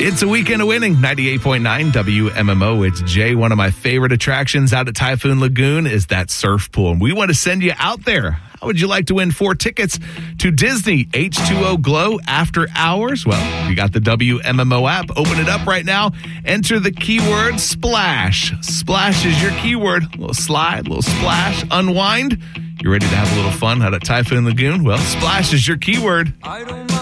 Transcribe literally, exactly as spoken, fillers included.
It's a weekend of winning. ninety-eight point nine W M M O. It's Jay. One of my favorite attractions out at Typhoon Lagoon is that surf pool. And we want to send you out there. How would you like to win four tickets to Disney H two O Glow After Hours? Well, you got the W M M O app. Open it up right now. Enter the keyword splash. Splash is your keyword. A little slide, a little splash, unwind. You ready to have a little fun out at Typhoon Lagoon? Well, splash is your keyword. I don't